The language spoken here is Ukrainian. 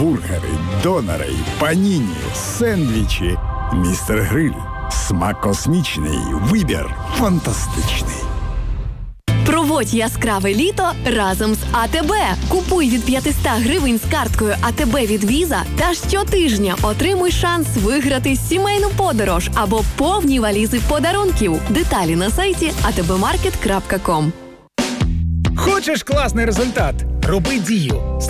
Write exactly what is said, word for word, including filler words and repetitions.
бургери, донори, паніні, сендвічі. Містер Гриль. Смак космічний, вибір фантастичний. Проводь яскраве літо разом з АТБ. Купуй від п'ятсот гривень з карткою АТБ від Віза та щотижня отримуй шанс виграти сімейну подорож або повні валізи подарунків. Деталі на сайті а те бе маркет крапка ком. Хочеш класний результат? Роби дію.